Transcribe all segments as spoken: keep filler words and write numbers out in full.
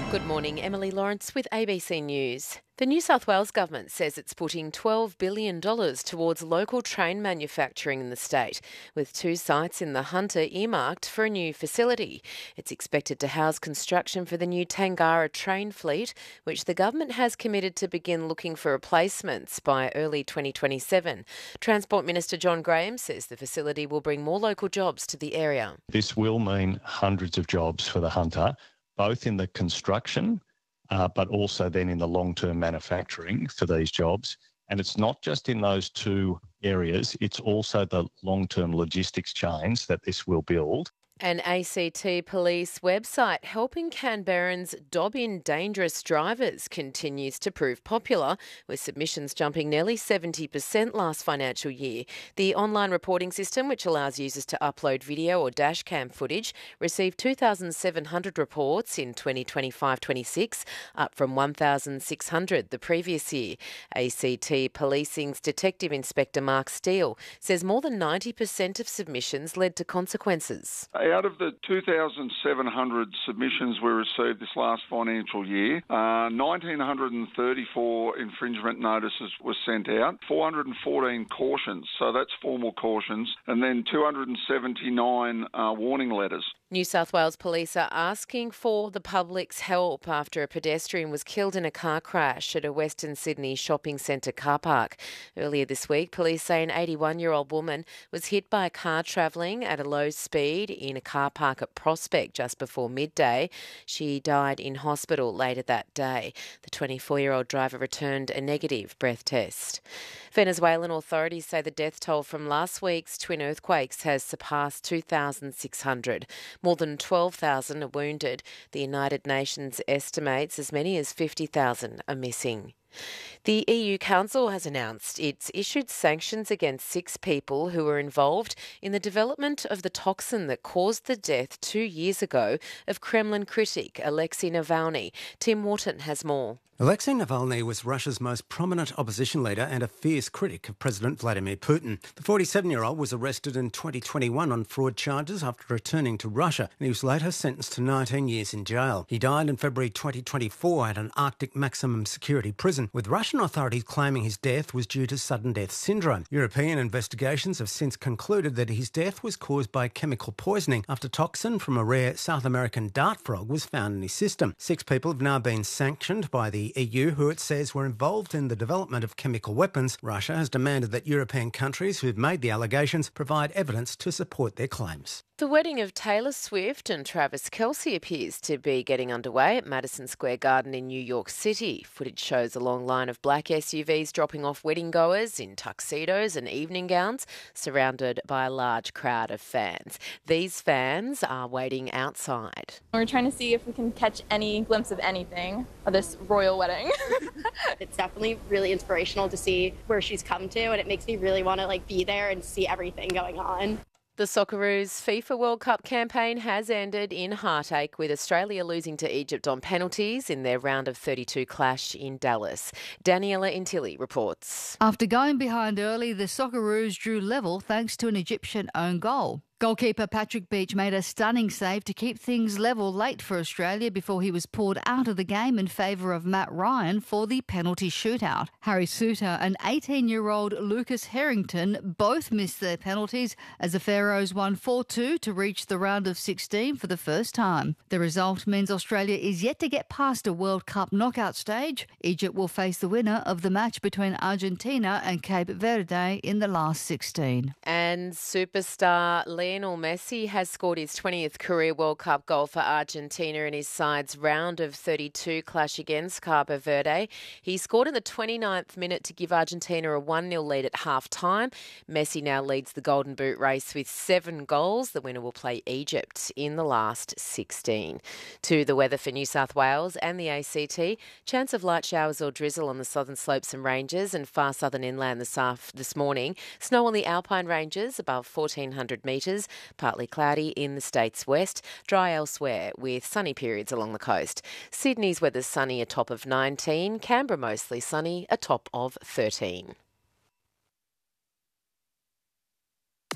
Good morning, Emily Lawrence with A B C News. The New South Wales Government says it's putting twelve billion dollars towards local train manufacturing in the state, with two sites in the Hunter earmarked for a new facility. It's expected to house construction for the new Tangara train fleet, which the government has committed to begin looking for replacements by early twenty twenty-seven. Transport Minister John Graham says the facility will bring more local jobs to the area. This will mean hundreds of jobs for the Hunter, both in the construction, uh, but also then in the long-term manufacturing for these jobs. And it's not just in those two areas, it's also the long-term logistics chains that this will build. An A C T police website helping Canberrans dob in dangerous drivers continues to prove popular, with submissions jumping nearly seventy percent last financial year. The online reporting system, which allows users to upload video or dashcam footage, received two thousand seven hundred reports in twenty twenty-five twenty-six, up from one thousand six hundred the previous year. A C T Policing's Detective Inspector Mark Steele says more than ninety percent of submissions led to consequences. Out of the two thousand seven hundred submissions we received this last financial year, uh, one thousand nine hundred thirty-four infringement notices were sent out, four hundred fourteen cautions, so that's formal cautions, and then two hundred seventy-nine uh, warning letters. New South Wales Police are asking for the public's help after a pedestrian was killed in a car crash at a Western Sydney shopping centre car park. Earlier this week, police say an eighty-one-year-old woman was hit by a car travelling at a low speed in a car park at Prospect just before midday. She died in hospital later that day. The twenty-four-year-old driver returned a negative breath test. Venezuelan authorities say the death toll from last week's twin earthquakes has surpassed two thousand six hundred. More than twelve thousand are wounded. The United Nations estimates as many as fifty thousand are missing. The E U Council has announced it's issued sanctions against six people who were involved in the development of the toxin that caused the death two years ago of Kremlin critic Alexei Navalny. Tim Wharton has more. Alexei Navalny was Russia's most prominent opposition leader and a fierce critic of President Vladimir Putin. The forty-seven-year-old was arrested in twenty twenty-one on fraud charges after returning to Russia, and he was later sentenced to nineteen years in jail. He died in February twenty twenty-four at an Arctic maximum security prison, with Russian authorities claiming his death was due to sudden death syndrome. European investigations have since concluded that his death was caused by chemical poisoning after toxin from a rare South American dart frog was found in his system. Six people have now been sanctioned by the E U, who it says were involved in the development of chemical weapons. Russia has demanded that European countries who've made the allegations provide evidence to support their claims. The wedding of Taylor Swift and Travis Kelce appears to be getting underway at Madison Square Garden in New York City. Footage shows a long line of black S U Vs dropping off wedding goers in tuxedos and evening gowns, surrounded by a large crowd of fans. These fans are waiting outside. We're trying to see if we can catch any glimpse of anything of this royal wedding. It's definitely really inspirational to see where she's come to, and it makes me really want to like be there and see everything going on. The Socceroos FIFA World Cup campaign has ended in heartache, with Australia losing to Egypt on penalties in their round of thirty-two clash in Dallas. Daniela Intilli reports. After going behind early, the Socceroos drew level thanks to an Egyptian own goal. Goalkeeper Patrick Beach made a stunning save to keep things level late for Australia before he was pulled out of the game in favour of Matt Ryan for the penalty shootout. Harry Suter and eighteen-year-old Lucas Harrington both missed their penalties as the Pharaohs won four two to reach the round of sixteen for the first time. The result means Australia is yet to get past a World Cup knockout stage. Egypt will face the winner of the match between Argentina and Cape Verde in the last sixteen. And superstar Lionel Messi has scored his twentieth career World Cup goal for Argentina in his side's round of thirty-two clash against Cape Verde. He scored in the twenty-ninth minute to give Argentina a one nil lead at half-time. Messi now leads the Golden Boot race with seven goals. The winner will play Egypt in the last sixteen. To the weather for New South Wales and the A C T. Chance of light showers or drizzle on the southern slopes and ranges and far southern inland this, af- this morning. Snow on the Alpine ranges above fourteen hundred metres. Partly cloudy in the state's west, dry elsewhere with sunny periods along the coast. Sydney's weather's sunny, a top of nineteen. Canberra mostly sunny, a top of thirteen.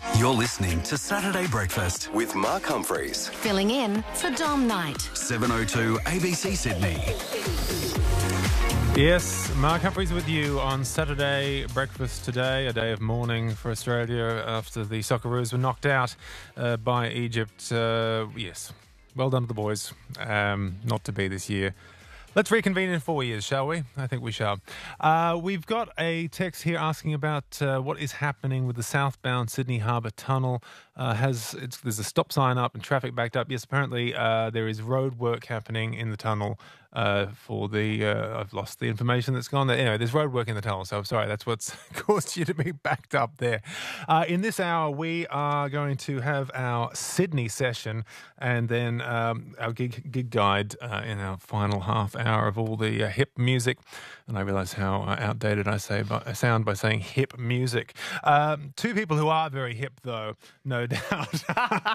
You're listening to Saturday Breakfast with Mark Humphreys. Filling in for Dom Knight. seven oh two A B C Sydney. Yes, Mark Humphreys with you on Saturday Breakfast today, a day of mourning for Australia after the Socceroos were knocked out uh, by Egypt. Uh, yes, well done to the boys. Um, not to be this year. Let's reconvene in four years, shall we? I think we shall. Uh, we've got a text here asking about uh, what is happening with the southbound Sydney Harbour Tunnel. Uh, has it's, there's a stop sign up and traffic backed up. Yes, apparently uh, there is road work happening in the tunnel uh, for the... Uh, I've lost the information that's gone there. Anyway, there's road work in the tunnel, so I'm sorry, that's what's caused you to be backed up there. Uh, in this hour, we are going to have our Sydney session and then um, our gig, gig guide uh, in our final half hour of all the uh, hip music. And I realise how uh, outdated I say by, I sound by saying hip music. Um, two people who are very hip, though, no doubt.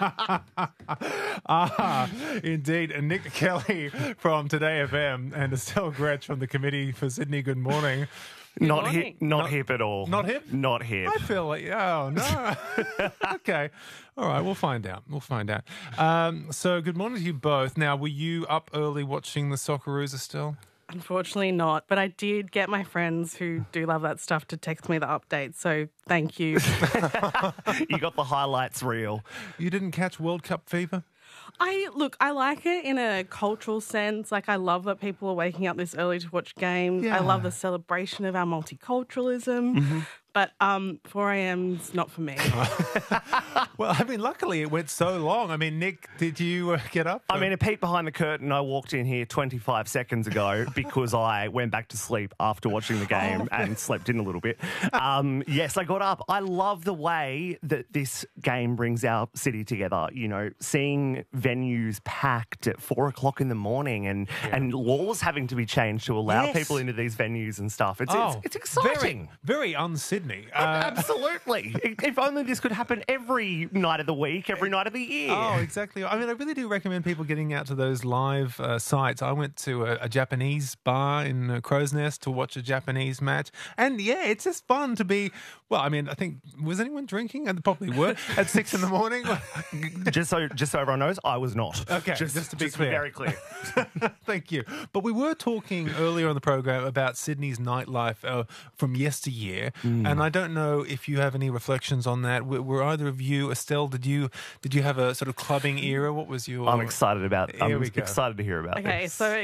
ah, indeed. And Nick Kelly from Today F M and Estelle Gretsch from the Committee for Sydney. Good morning. Good not morning. hip, not, not hip at all. Not hip? Not hip. I feel like, oh, no. Okay. All right, we'll find out. We'll find out. Um, so good morning to you both. Now, were you up early watching the Socceroos, Estelle? Unfortunately not, but I did get my friends who do love that stuff to text me the updates, so thank you. You got the highlights reel. You didn't catch World Cup fever? I look, I like it in a cultural sense. Like, I love that people are waking up this early to watch games. Yeah. I love the celebration of our multiculturalism. Mm-hmm. But um, four a.m.'s not for me. Well, I mean, luckily it went so long. I mean, Nick, did you uh, get up? I mean, a peek behind the curtain, I walked in here twenty-five seconds ago because I went back to sleep after watching the game oh, and slept in a little bit. Um, yes, I got up. I love the way that this game brings our city together. You know, seeing venues packed at four o'clock in the morning and, yeah. and laws having to be changed to allow yes. people into these venues and stuff. It's, oh, it's, it's exciting. Very, very un-Sydney. Uh, Absolutely. If only this could happen every night of the week, every night of the year. Oh, exactly. I mean, I really do recommend people getting out to those live uh, sites. I went to a, a Japanese bar in uh, Crow's Nest to watch a Japanese match. And, yeah, it's just fun to be... Well, I mean, I think... Was anyone drinking? And probably were. At six in the morning? just so just so everyone knows, I was not. Okay, just, just to be just clear. very clear. Thank you. But we were talking earlier on the program about Sydney's nightlife uh, from yesteryear. Mm. And I don't know if you have any reflections on that. Were, were either of you, Estelle, did you did you have a sort of clubbing era? What was your... I'm excited about I'm excited to hear about Okay, this. so